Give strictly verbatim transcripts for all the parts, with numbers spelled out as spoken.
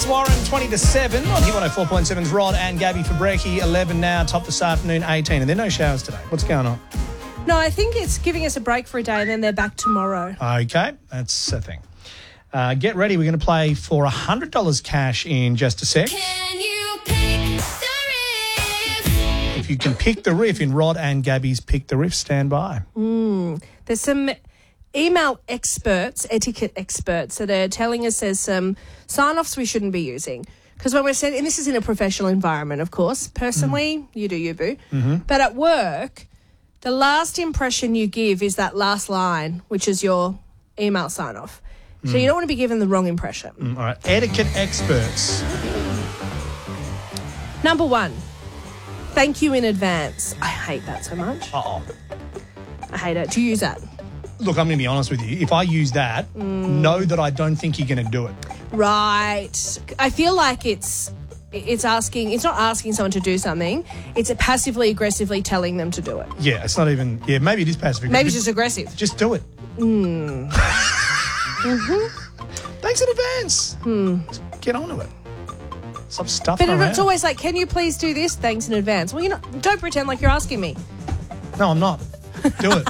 It's Warren, twenty to seven on Hit one oh four point seven's Rod and Gabby for Brekkie, eleven now, top this afternoon, eighteen. And there are no showers today. What's going on? No, I think it's giving us a break for a day and then they're back tomorrow. Okay, that's the thing. Uh, get ready. We're going to play for one hundred dollars cash in just a sec. Can you pick the riff? If you can pick the riff in Rod and Gabby's Pick the Riff, stand by. Mm, there's some email experts, etiquette experts, that are telling us there's some sign-offs we shouldn't be using. Because when we're sending, and this is in a professional environment, of course. Personally, mm. you do you, boo. Mm-hmm. But at work, the last impression you give is that last line, which is your email sign-off. So mm. you don't want to be given the wrong impression. Mm, all right. Etiquette experts. Number one, thank you in advance. I hate that so much. Uh-oh. I hate it. Do you use that? Look, I'm going to be honest with you. If I use that, mm. know that I don't think you're going to do it. Right. I feel like it's it's asking, it's not asking someone to do something. It's a passively aggressively telling them to do it. Yeah, it's not even, yeah, maybe it is passive aggressive. Maybe it's just aggressive. Just do it. Mm. mm-hmm. Thanks in advance. Hmm. Get on to it. Stop stuffing But around. it's always like, can you please do this? Thanks in advance. Well, you know, don't pretend like you're asking me. No, I'm not. Do it.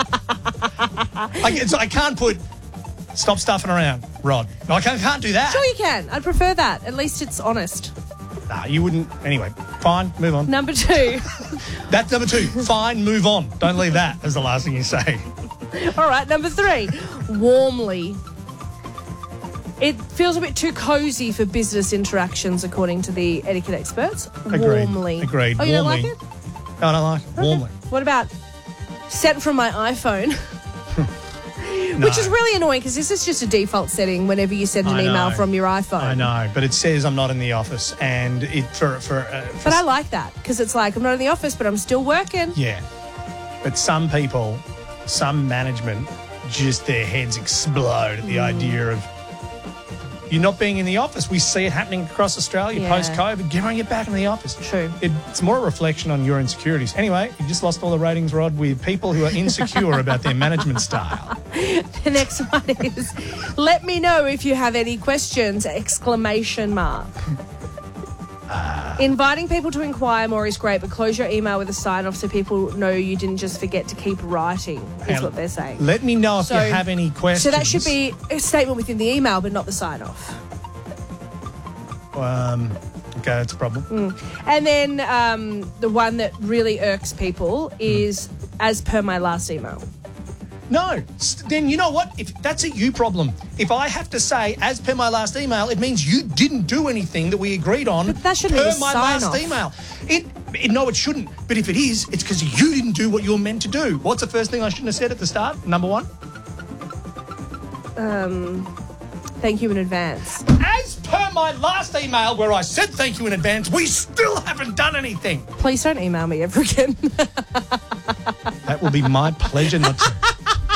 I, so I can't put stop stuffing around, Rod. No, I can't, can't do that. Sure you can. I'd prefer that. At least it's honest. Nah, you wouldn't. Anyway, fine, move on. Number two. That's number two. Fine, move on. Don't leave that as the last thing you say. All right, number three. Warmly. It feels a bit too cosy for business interactions, according to the etiquette experts. Agreed. Warmly. Agreed. Oh, you Warmly. don't like it? No, I don't like it. Okay. Warmly. What about sent from my iPhone? No. Which is really annoying because this is just a default setting whenever you send an I email know. from your iPhone. I know, but it says I'm not in the office, and it for for. Uh, for But I like that because it's like I'm not in the office, but I'm still working. Yeah, but some people, some management, just their heads explode at the Mm. idea of you not being in the office. We see it happening across Australia Yeah. post-COVID. Get on, get back in the office. True. It, it's more a reflection on your insecurities. Anyway, you just lost all the ratings, Rod, with people who are insecure about their management style. The next one is, let me know if you have any questions, exclamation mark. Uh, Inviting people to inquire more is great, but close your email with a sign-off so people know you didn't just forget to keep writing, is And what they're saying. Let me know if So- you have any questions. So that should be a statement within the email, but not the sign-off. Um, okay, that's a problem. Mm. And then um, the one that really irks people is, as per my last email. No, s- then you know what? If that's a you problem. If I have to say, as per my last email, it means you didn't do anything that we agreed on. But that shouldn't per be a my sign last off. email. It, it no, it shouldn't. But if it is, it's because you didn't do what you're meant to do. What's the first thing I shouldn't have said at the start? Number one. Um, thank you in advance. As per my last email, where I said thank you in advance, we still haven't done anything. Please don't email me ever again. That will be my pleasure not to.